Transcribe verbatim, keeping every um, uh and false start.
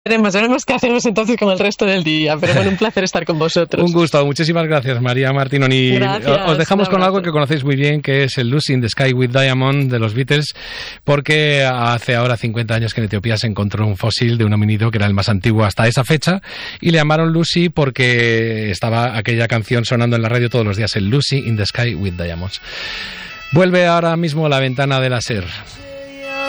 Veremos, veremos qué hacemos entonces con el resto del día, pero bueno, un placer estar con vosotros. Un gusto, muchísimas gracias, María Martinoni. Gracias, os dejamos con algo que conocéis muy bien, que es el Lucy in the Sky with Diamond de los Beatles, porque hace ahora cincuenta años que en Etiopía se encontró un fósil de un homínido que era el más antiguo hasta esa fecha, y le llamaron Lucy porque estaba aquella canción sonando en la radio todos los días, el Lucy in the Sky with Diamonds. Vuelve ahora mismo La Ventana de la SER.